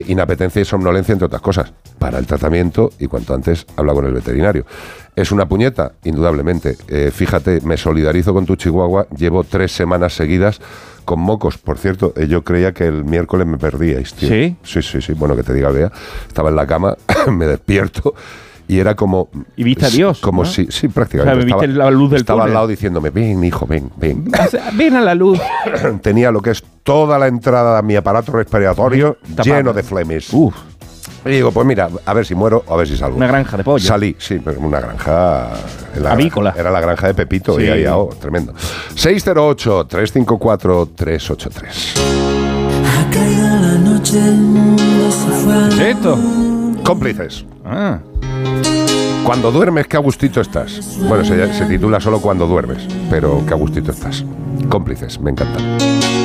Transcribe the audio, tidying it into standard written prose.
inapetencia y somnolencia, entre otras cosas, para el tratamiento y cuanto antes habla con el veterinario. ¿Es una puñeta? Indudablemente. Fíjate, me solidarizo con tu chihuahua, llevo 3 semanas seguidas con mocos. Por cierto, yo creía que el miércoles me perdíais, tío. ¿Sí? Sí. Bueno, que te diga, Bea, estaba en la cama, me despierto y era como... ¿Y viste a Dios? Como ¿no? sí, prácticamente. O sea, viste la luz del estaba túnel. al lado diciéndome, ven, hijo, ven. O sea, ven a la luz. Tenía lo que es toda la entrada de mi aparato respiratorio lleno de flemes. Uf. Y digo, pues mira, a ver si muero o a ver si salgo. Una granja de pollo. Salí, sí, pero una granja... Avícola. Era la granja de Pepito, Sí. y ahí, tremendo. 608-354-383. Ha caído la noche, el mundo se fue a... ¿Qué es esto? Cómplices. Ah. Cuando duermes, qué a gustito estás. Bueno, se titula solo Cuando duermes, pero qué a gustito estás. Cómplices, me encanta.